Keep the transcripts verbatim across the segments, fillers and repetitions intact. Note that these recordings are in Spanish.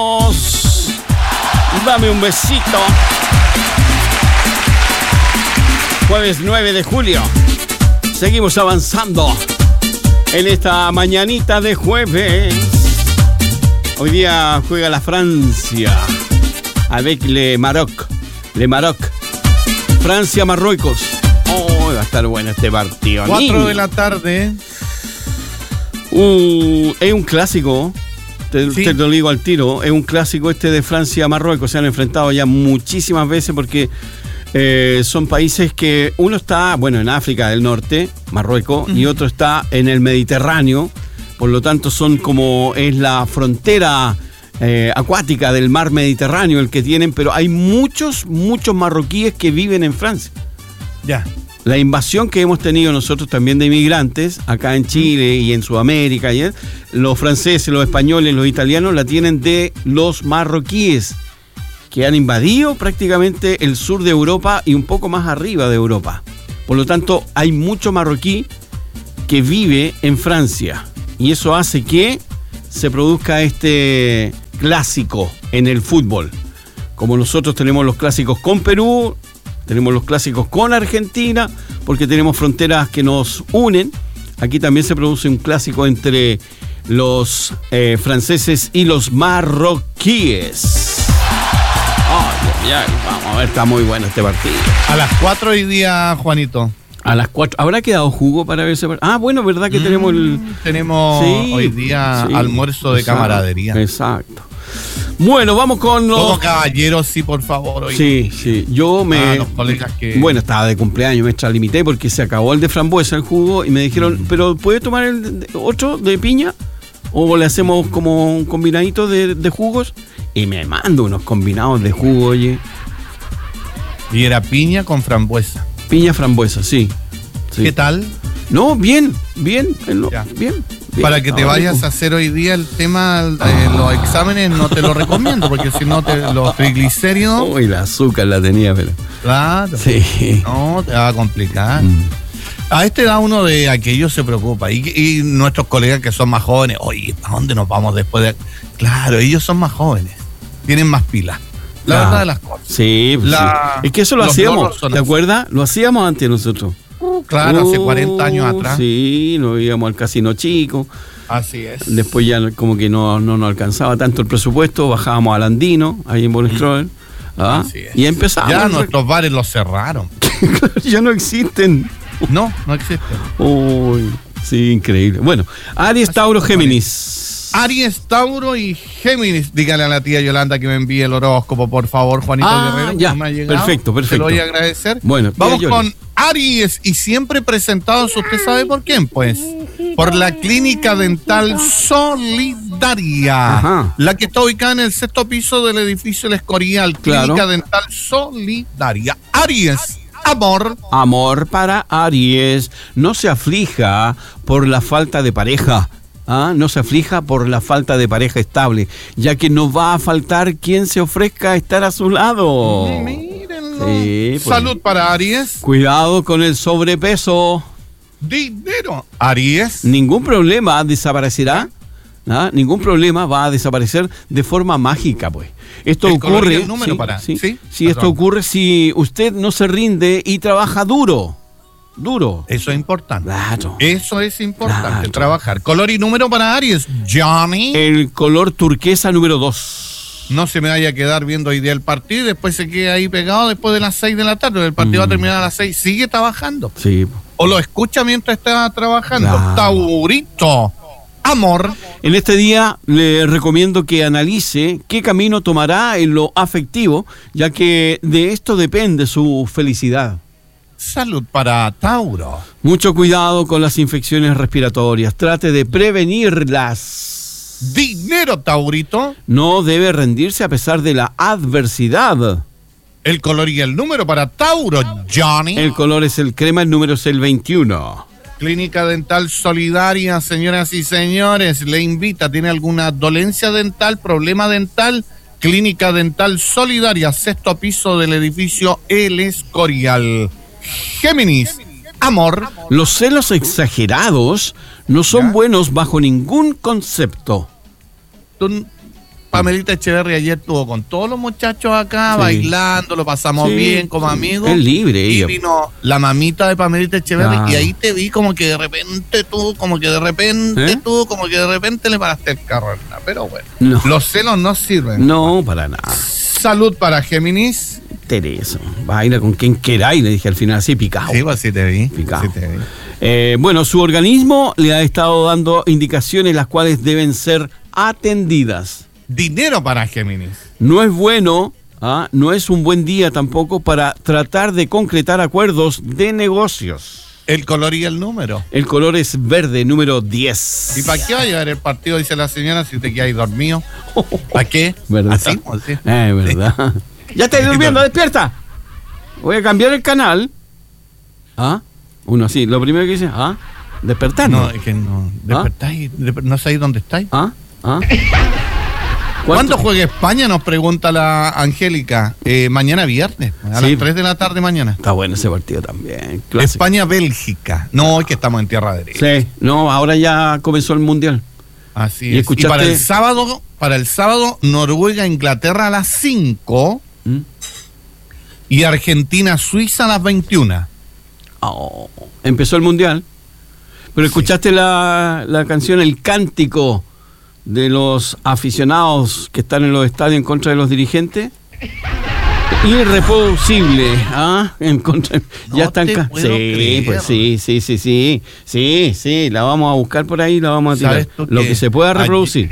Dame un besito. Jueves nueve de julio. Seguimos avanzando en esta mañanita de jueves. Hoy día juega la Francia avec le Maroc. Le Maroc. Francia-Marruecos. Oh, va a estar bueno este partido. Cuatro de la tarde. Uh, es un clásico. Te, sí. te lo digo al tiro. Es un clásico este de Francia-Marruecos. Se han enfrentado ya muchísimas veces porque eh, son países que uno está, bueno, en África del Norte, Marruecos, uh-huh. y otro está en el Mediterráneo. Por lo tanto, son como es la frontera eh, acuática del mar Mediterráneo el que tienen, pero hay muchos, muchos marroquíes que viven en Francia. Ya. La invasión que hemos tenido nosotros también de inmigrantes acá en Chile y en Sudamérica, y los franceses, los españoles, los italianos la tienen de los marroquíes que han invadido prácticamente el sur de Europa y un poco más arriba de Europa. Por lo tanto, hay mucho marroquí que vive en Francia y eso hace que se produzca este clásico en el fútbol. Como nosotros tenemos los clásicos con Perú, tenemos los clásicos con Argentina, porque tenemos fronteras que nos unen. Aquí también se produce un clásico entre los eh, franceses y los marroquíes. Ay, ay, ay, vamos a ver, está muy bueno este partido. A las cuatro hoy día, Juanito. A las cuatro. ¿Habrá quedado jugo para ver ese partido? Ah, bueno, ¿verdad que mm, tenemos el... Tenemos sí, hoy día sí, almuerzo de exacto, camaradería. Exacto. Bueno, vamos con los... Como caballeros, sí, por favor. Hoy. Sí, sí. Yo me... Ah, los colegas que... Bueno, estaba de cumpleaños, me extralimité porque se acabó el de frambuesa, el jugo, y me dijeron, mm. ¿pero puede tomar el otro de piña? ¿O le hacemos como un combinadito de, de jugos? Y me mando unos combinados de jugo, oye. Y era piña con frambuesa. Piña frambuesa, sí. sí. ¿Qué tal? No, bien, bien, bien, bien. Bien, para que te vayas rico. a hacer hoy día el tema de eh, los exámenes, no te lo recomiendo, porque si no, te, los triglicéridos... Uy, el azúcar la tenía, pero... Claro. Sí. No, te va a complicar. Mm. A esta edad uno de aquello se preocupa. Y, y nuestros colegas que son más jóvenes, oye, ¿a dónde nos vamos después de...? Claro, ellos son más jóvenes, tienen más pilas. La claro. verdad de las cosas. Sí, pues la, sí. Es que eso lo hacíamos, ¿te acuerdas? Lo hacíamos antes nosotros. Uh, claro, uh, hace cuarenta años atrás. Sí, nos íbamos al casino chico. Así es. Después ya como que no, no nos alcanzaba tanto el presupuesto, bajábamos al Andino, ahí en Bonestrover. ¿ah? Así es. Y empezamos. Ya nuestros bares los cerraron. Ya no existen. No, no existen. Uy, sí, increíble. Bueno, Aries, Así Tauro, Géminis. Aries, Tauro y Géminis. Dígale a la tía Yolanda que me envíe el horóscopo, por favor, Juanito ah, Guerrero. Ya, no me ha llegado. Perfecto, perfecto. Te lo voy a agradecer. Bueno, vamos con Aries y siempre presentados, ¿usted sabe por quién? Pues por la Clínica Dental Solidaria. Ajá. La que está ubicada en el sexto piso del edificio El Escorial. Claro. Clínica Dental Solidaria. Aries. Amor. Amor para Aries. No se aflija por la falta de pareja. ¿Ah? No se aflija por la falta de pareja estable, ya que no va a faltar quien se ofrezca a estar a su lado. Mírenlo. Sí, pues. Salud para Aries. Cuidado con el sobrepeso. Dinero. Aries. Ningún problema desaparecerá. ¿Ah? Ningún problema va a desaparecer de forma mágica, pues. Esto el ocurre. El número sí, para. Sí, sí, sí esto ocurre si usted no se rinde y trabaja duro. Duro. Eso es importante. Claro. Eso es importante, claro. Trabajar. Color y número para Aries, Johnny. El color turquesa número dos. No se me vaya a quedar viendo hoy día el partido y después se quede ahí pegado después de las seis de la tarde. El partido mm. va a terminar a las seis. Sigue trabajando. Sí. O lo escucha mientras está trabajando. Claro. Taurito. Amor. En este día le recomiendo que analice qué camino tomará en lo afectivo, ya que de esto depende su felicidad. Salud para Tauro. Mucho cuidado con las infecciones respiratorias. Trate de prevenirlas. Dinero, Taurito. No debe rendirse a pesar de la adversidad. El color y el número para Tauro, Johnny. El color es el crema, el número es el veintiuno. Clínica Dental Solidaria, señoras y señores, le invita. ¿Tiene alguna dolencia dental, problema dental? Clínica Dental Solidaria, sexto piso del edificio El Escorial. Géminis, amor. Los celos exagerados no son ¿Ya? buenos bajo ningún concepto. Tú, Pamelita Echeverri ayer estuvo con todos los muchachos acá, Sí. bailando, lo pasamos Sí, bien como sí. amigos. Es libre Y ella. vino la mamita de Pamelita Echeverri Claro. y ahí te vi como que de repente tú, como que de repente ¿Eh? tú, como que de repente le paraste el carro. Pero bueno, No. los celos no sirven. No, para nada. Salud para Géminis. Teresa, baila con quien queráis, le dije al final, así picado. Sí, pues sí te vi. Picado. Sí te vi. Eh, bueno, su organismo le ha estado dando indicaciones las cuales deben ser atendidas. Dinero para Géminis. No es bueno, ¿ah? No es un buen día tampoco para tratar de concretar acuerdos de negocios. El color y el número. El color es verde, número diez. ¿Y para qué va a llevar el partido? Dice la señora, si te quedas dormido. ¿Para qué? ¿Verdad? Así, pues, sí. Eh, verdad. Ya estáis durmiendo, despierta. Voy a cambiar el canal. ¿Ah? Uno así, lo primero que dice, ¿ah? Despertar. No, es que no. Despertáis, desper- no sabéis dónde estáis. ¿Ah? ¿Ah? ¿Cuándo juega España? Nos pregunta la Angélica. Eh, mañana viernes, a Sí. las tres de la tarde mañana. Está bueno ese partido también. Clásico. España-Bélgica. No, es que estamos en tierra derecha. Sí, no, ahora ya comenzó el mundial. Así ¿Y es. Y escuchaste? para el sábado, para el sábado, Noruega-Inglaterra a las cinco ¿Mm? y Argentina-Suiza a las veintiuna. Oh, empezó el mundial. Pero escuchaste la, la canción, el cántico de los aficionados que están en los estadios en contra de los dirigentes. Irreproducible, ¿ah? En contra. No ya están te ca- puedo Sí, creer. pues sí, sí, sí, sí. Sí, sí, la vamos a buscar por ahí, la vamos a tirar. ¿Sabes tú Lo qué? que se pueda reproducir.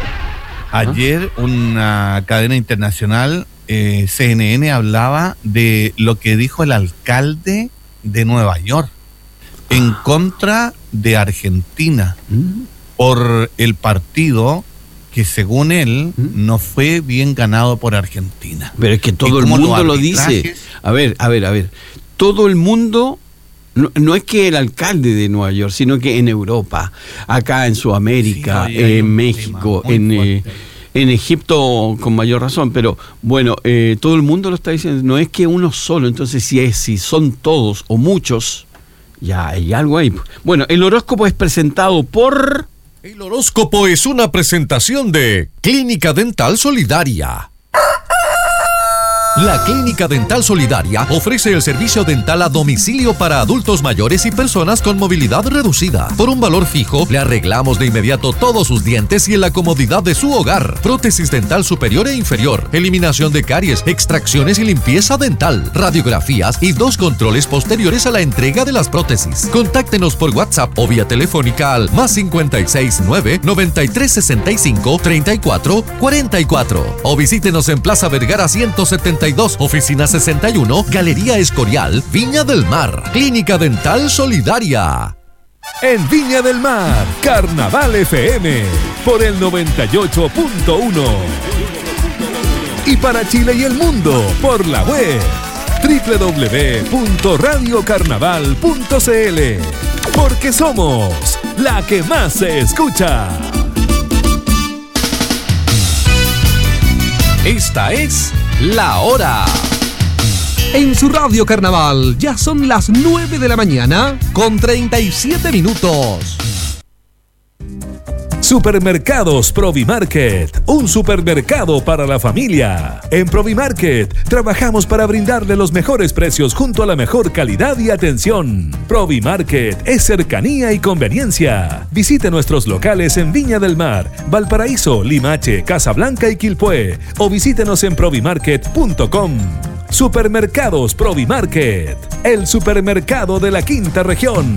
Ayer una cadena internacional, eh, C N N, hablaba de lo que dijo el alcalde de Nueva York en contra de Argentina ¿Mm? por el partido que según él no fue bien ganado por Argentina. Pero es que Y todo el cómo los mundo lo dice. arbitrajes- A ver, a ver, a ver. Todo el mundo, no, no es que el alcalde de Nueva York, sino que en Europa, acá en Sudamérica, Sí, oye, hay en un México, tema muy en, eh, fuerte. en Egipto con mayor razón. Pero bueno, eh, todo el mundo lo está diciendo. No es que uno solo. Entonces, si, es, si son todos o muchos, ya hay algo ahí. Bueno, el horóscopo es presentado por... El horóscopo es una presentación de Clínica Dental Solidaria. La Clínica Dental Solidaria ofrece el servicio dental a domicilio para adultos mayores y personas con movilidad reducida. Por un valor fijo, le arreglamos de inmediato todos sus dientes y en la comodidad de su hogar. Prótesis dental superior e inferior, eliminación de caries, extracciones y limpieza dental, radiografías y dos controles posteriores a la entrega de las prótesis. Contáctenos por WhatsApp o vía telefónica al más cincuenta y seis nueve, noventa y tres sesenta y cinco, treinta y cuatro cuarenta y cuatro o visítenos en Plaza Vergara ciento setenta y dos, oficina sesenta y uno, Galería Escorial, Viña del Mar. Clínica Dental Solidaria. En Viña del Mar, Carnaval F M, por el noventa y ocho punto uno. Y para Chile y el mundo, por la web, doble u doble u doble u punto radio carnaval punto c l. Porque somos la que más se escucha. Esta es La Hora. En su radio carnaval ya son las nueve de la mañana con treinta y siete minutos. Supermercados Provimarket, un supermercado para la familia. En Provimarket trabajamos para brindarle los mejores precios junto a la mejor calidad y atención. Provimarket es cercanía y conveniencia. Visite nuestros locales en Viña del Mar, Valparaíso, Limache, Casablanca y Quilpué o visítenos en provimarket punto com. Supermercados Provimarket, el supermercado de la quinta región.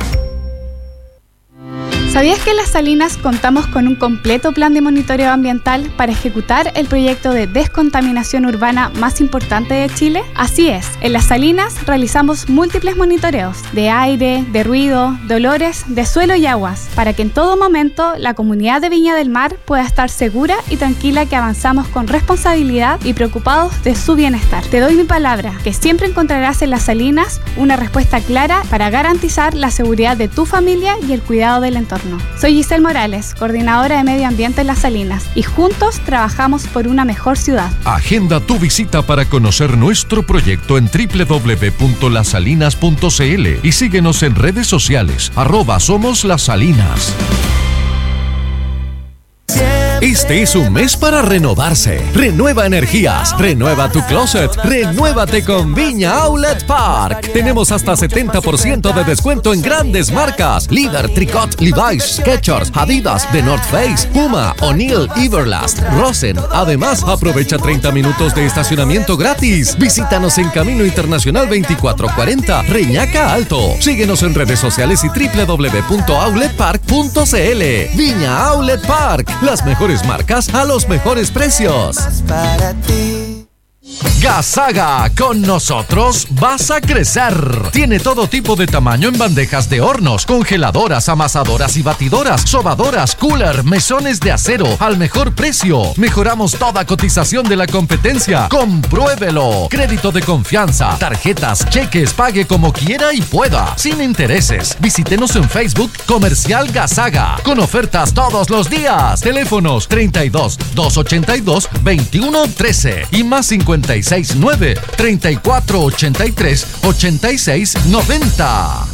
¿Sabías que en Las Salinas contamos con un completo plan de monitoreo ambiental para ejecutar el proyecto de descontaminación urbana más importante de Chile? Así es, en Las Salinas realizamos múltiples monitoreos de aire, de ruido, de olores, de suelo y aguas, para que en todo momento la comunidad de Viña del Mar pueda estar segura y tranquila que avanzamos con responsabilidad y preocupados de su bienestar. Te doy mi palabra, que siempre encontrarás en Las Salinas una respuesta clara para garantizar la seguridad de tu familia y el cuidado del entorno. Soy Giselle Morales, coordinadora de Medio Ambiente en Las Salinas, y juntos trabajamos por una mejor ciudad. Agenda tu visita para conocer nuestro proyecto en doble u doble u doble u punto las salinas punto c l y síguenos en redes sociales, arroba Somos Las Salinas. Este es un mes para renovarse. Renueva energías, renueva tu closet, renuévate con Viña Outlet Park. Tenemos hasta setenta por ciento de descuento en grandes marcas: Líder, Tricot, Levi's, Skechers, Adidas, The North Face, Puma, O'Neill, Everlast, Rosen. Además, aprovecha treinta minutos de estacionamiento gratis. Visítanos en Camino Internacional veinticuatro cuarenta, Reñaca Alto. Síguenos en redes sociales y doble u doble u doble u punto outlet park punto c l. Viña Outlet Park, las mejores marcas a los mejores precios. Gasaga, con nosotros vas a crecer. Tiene todo tipo de tamaño en bandejas de hornos, congeladoras, amasadoras y batidoras, sobadoras, cooler, mesones de acero al mejor precio. Mejoramos toda cotización de la competencia. Compruébelo. Crédito de confianza, tarjetas, cheques, pague como quiera y pueda, sin intereses. Visítenos en Facebook Comercial Gasaga, con ofertas todos los días. Teléfonos treinta y dos, doscientos ochenta y dos, veintiuno trece y más cincuenta y seis nueve, treinta y cuatro ochenta y tres, ochenta y seis noventa.